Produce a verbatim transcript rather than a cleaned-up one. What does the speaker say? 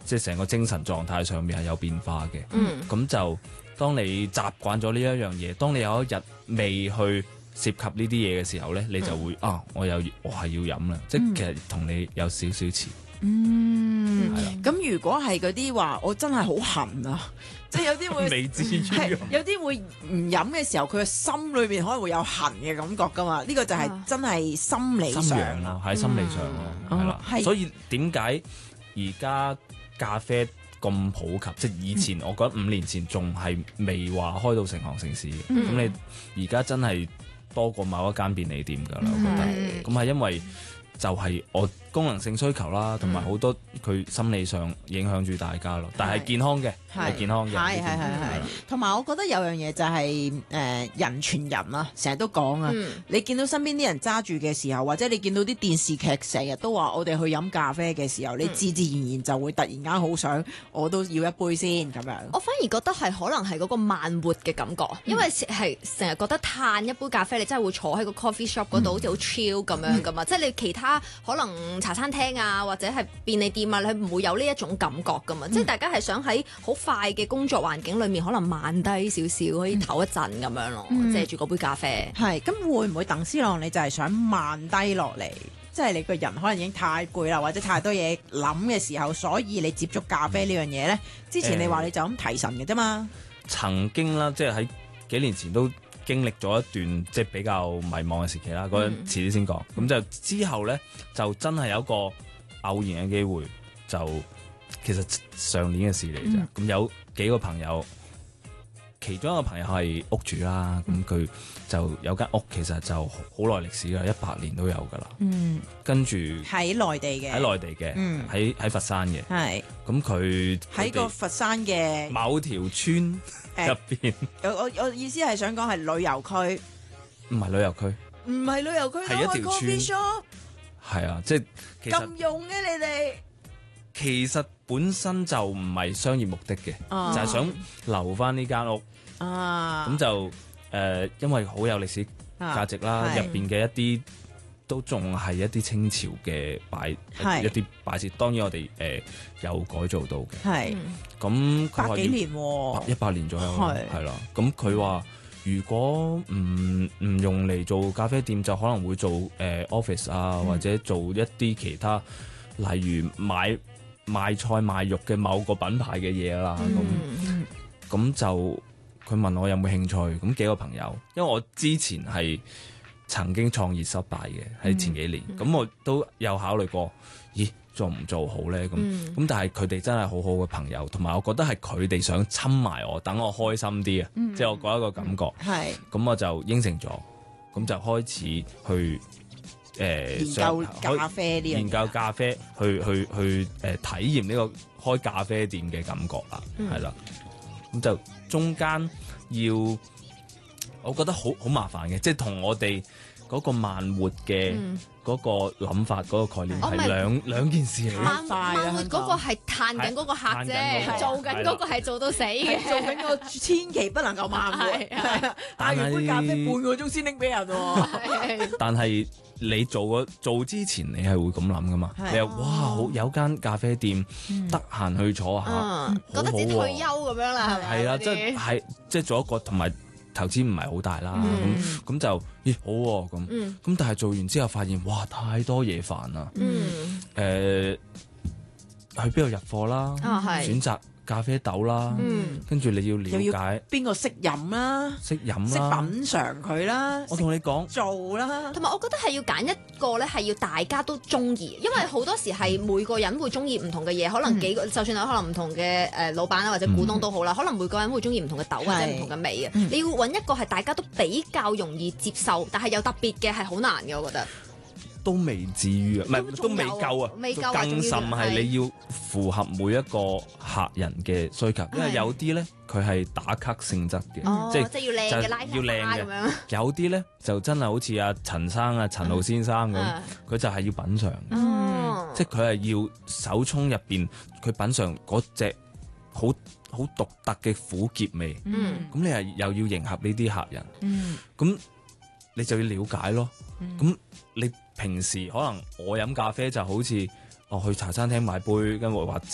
即係成個精神狀態上面係有變化嘅。 嗯， 咁就當你習慣咗呢一樣嘢，當你有一日未去涉及呢啲嘢嘅時候咧，你就會、嗯、啊，我有我係要飲啦，即係其實同你有少少似。 嗯， 係啦。 咁如果係嗰啲話，我真係好痕啊，即係有啲會未至於係有啲會唔飲嘅時候，佢嘅心裏邊可能會有痕嘅感覺噶嘛。呢、這個就係真係心理心上癢咯，喺心理上咯，係啦、 哦係所以點解而家咖啡咁普及？即係以前，我覺得五年前仲係未話開到成行成市嘅。咁、 嗯你而家真係多過某一間便利店㗎啦，我覺得。咁係因為就係我功能性需求啦，同埋好多佢心理上影響住大家咯。但係健康嘅，係健康嘅， 係係係係。同埋我覺得有樣嘢就係、是、誒、呃、人傳人啊，成日都講啊。 嗯、 你見到身邊啲人揸住嘅時候，或者你見到啲電視劇成日都話我哋去飲咖啡嘅時候，你自自然然就會突然間好想我都要一杯先咁樣。 我反而覺得係可能係嗰個慢活嘅感覺，因為係成日覺得嘆一杯咖啡，你真係會坐喺個 coffee shop 嗰度，好似好 chill 咁樣噶嘛。即係你其他可能茶餐廳啊，或者係便利店啊，你唔會有呢一種感覺噶嘛。嗯、即係大家係想喺好快嘅工作環境裏面，可能慢低少少，可以唞一陣咁樣咯， 嗯、 借住嗰杯咖啡。 係咁會唔會鄧思朗你就係想慢低落嚟？即係你個人可能已經太攰啦，或者太多嘢諗嘅時候，所以你接觸咖啡呢樣嘢咧？之前你話你就咁提神嘅啫嘛。 曾經啦，即係喺幾年前都經歷咗一段即係比較迷茫嘅時期啦。嗰陣遲啲先講。咁、嗯、就之後咧，就真係有一個偶然嘅機會，就其實上年嘅事嚟啫。咁、嗯、有幾個朋友，其中一個朋友係屋主啦。咁佢、嗯、就有間屋，其實就好耐歷史啦，一百年都有噶啦。 嗯， 跟住喺內地嘅， 喺內地嘅，喺喺、嗯、佛山嘅。 係咁佢喺個佛山嘅某條村入邊。 我我我意思係想講係旅遊區， 唔係旅遊區， 唔係旅遊區， 係一條村。係啊，即係咁用嘅你哋。 其實本身就唔係商業目的嘅， 啊、 就係想留翻呢間屋。 啊， 咁就誒、呃，因為好有歷史價值啦，入邊嘅一啲都仲係一啲清朝嘅擺一啲擺設。當然我哋誒、呃、有改造到嘅。係咁佢話百幾年喎， 一百年左右係係啦。咁佢話如果唔唔用嚟做咖啡店，就可能會做誒、呃、office 啊，嗯、或者做一啲其他，例如買賣菜賣肉嘅某個品牌嘅嘢啦。咁咁、嗯、就。佢問我有冇興趣，咁幾個朋友，因為我之前係曾經創業失敗嘅，喺前幾年，咁、嗯、我都有考慮過，咦做唔做好咧？咁咁、嗯、但係佢哋真係好好嘅朋友，同埋我覺得係佢哋想親埋我，等我開心啲啊，即係、嗯、我覺得一個感覺。係、嗯，咁我就應承咗，咁就開始去誒、呃、 研究咖啡呢樣， 研究咖啡，去去去誒、呃、體驗呢個開咖啡店嘅感覺啦，係啦、嗯，咁就。中間要，我覺得好好麻煩嘅，即係同我哋嗰個慢活嘅嗰個諗法嗰、嗯、個概念係兩、哦、兩件事嚟。 慢慢活嗰個係嘆緊嗰個客啫， 那個、 做緊嗰個係做到死嘅， 做緊個千祈不能夠慢活。嗌完杯咖啡半個鐘先拎俾人喎。 但係。你做個做之前，你係會咁諗噶嘛？ 啊、 你話哇，好有間咖啡店，得閒、嗯、去坐下， 嗯、覺得自己退休咁樣啦，係咪？ 係啊，即係即係做一個同埋投資唔係好大啦。咁咁、嗯、就咦好喎咁。咁、嗯、但係做完之後發現，哇太多嘢煩啦。誒、嗯呃，去邊度入貨啦？ 哦、 選擇。咖啡豆啦，跟住、嗯、你要了解邊個識飲啦， 識飲啦， 識品嚐佢啦。 我同你講做啦， 同埋我覺得係要揀一個咧，係要大家都中意，因為好多時係每個人會中意唔同嘅嘢，可能幾個、嗯、就算有可能唔同嘅誒老闆啊或者股東都好啦，嗯、可能每個人會中意唔同嘅豆或者唔同嘅味嘅。嗯、你要揾一個係大家都比較容易接受，但係又特別嘅係好難嘅，我覺得。 都未至於啊，唔係都未夠啊， 未夠更甚係你要符合每一個客人嘅需求，因為有啲咧佢係打卡性質嘅，即係即係要靚嘅拉要靚嘅，有啲咧就真係好似阿陳生啊、陳浩先生咁，佢就係要品嚐，即係佢係要手沖入邊佢品嚐嗰隻好好獨特嘅苦澀味，咁你係又要迎合呢啲客人，咁你就要了解咯，咁你。平時可能我飲咖啡就好似哦去茶餐廳買杯，跟住或者